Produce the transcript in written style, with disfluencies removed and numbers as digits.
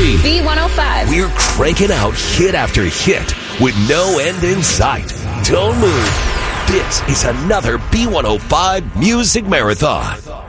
B105. We're cranking out hit after hit with no end in sight. Don't move. This is another B105 Music Marathon.